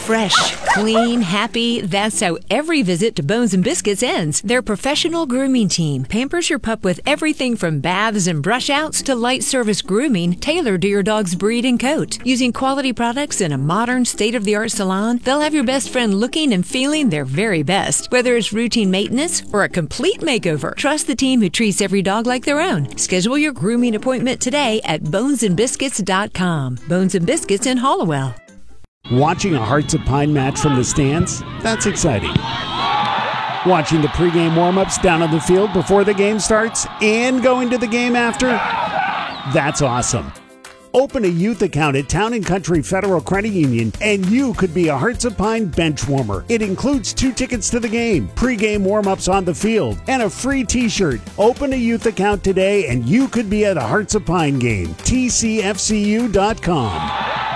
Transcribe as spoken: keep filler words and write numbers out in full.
Fresh, clean, happy. That's how every visit to Bones and Biscuits ends. Their professional grooming team pampers your pup with everything from baths and brush outs to light service grooming tailored to your dog's breed and coat. Using quality products in a modern, state-of-the-art salon, they'll have your best friend looking and feeling their very best. Whether it's routine maintenance or a complete makeover, trust the team who treats every dog like their own. Schedule your grooming appointment today at bones and biscuits dot com. Bones and Biscuits in Hallowell. Watching a Hearts of Pine match from the stands? That's exciting. Watching the pregame warm-ups down on the field before the game starts and going to the game after? That's awesome. Open a youth account at Town and Country Federal Credit Union and you could be a Hearts of Pine bench warmer. It includes two tickets to the game, pregame warm-ups on the field, and a free t-shirt. Open a youth account today and you could be at a Hearts of Pine game. T C F C U dot com.